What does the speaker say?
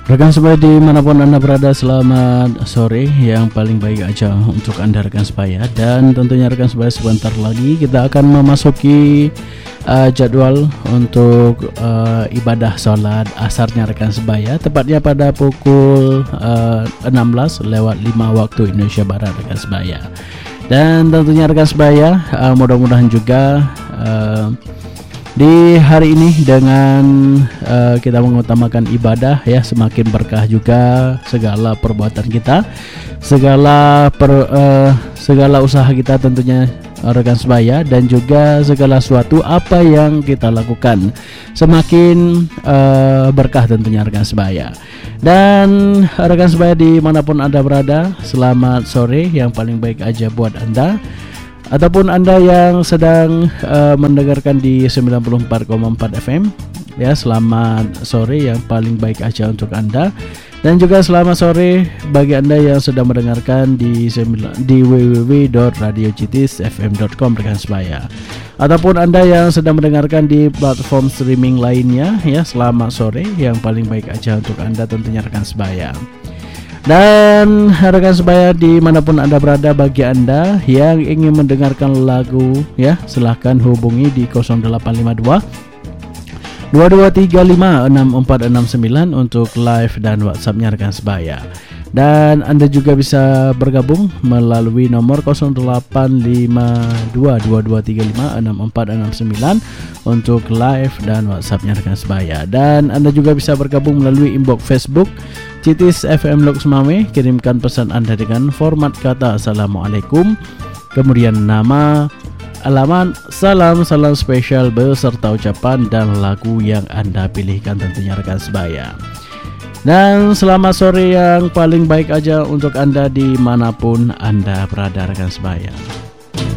Rekan sebaya dimanapun Anda berada, selamat sore yang paling baik aja untuk Anda rekan sebaya. Dan tentunya rekan sebaya, sebentar lagi kita akan memasuki jadwal untuk ibadah sholat asarnya rekan sebaya, tepatnya pada pukul 16:05 waktu Indonesia Barat rekan sebaya. Dan tentunya rekan sebaya, mudah-mudahan juga di hari ini dengan kita mengutamakan ibadah ya, semakin berkah juga segala perbuatan kita, segala usaha kita tentunya rekan sebaya, dan juga segala sesuatu apa yang kita lakukan semakin berkah tentunya rekan sebaya. Dan rekan sebaya dimanapun Anda berada, selamat sore yang paling baik aja buat Anda, ataupun Anda yang sedang mendengarkan di 94,4 FM ya, selamat sore yang paling baik aja untuk Anda. Dan juga selamat sore bagi Anda yang sedang mendengarkan di www.radiocitisfm.com rekan sebaya, ataupun Anda yang sedang mendengarkan di platform streaming lainnya ya, selamat sore yang paling baik aja untuk Anda tentunya rekan sebaya. Dan rekan sebaya dimanapun Anda berada, bagi Anda yang ingin mendengarkan lagu ya, silahkan hubungi di 0852 2235 6469 untuk live dan WhatsAppnya rekan sebaya. Dan Anda juga bisa bergabung melalui nomor 085222356469 untuk live dan WhatsAppnya rekan sebaya. Dan Anda juga bisa bergabung melalui inbox Facebook Citis FM Lok Semawe. Kirimkan pesan Anda dengan format kata Assalamualaikum, kemudian nama, alamat, salam spesial beserta ucapan dan lagu yang Anda pilihkan tentunya rekan sebaya. Dan selamat sore yang paling baik aja untuk Anda dimanapun Anda berada rekan sebaya.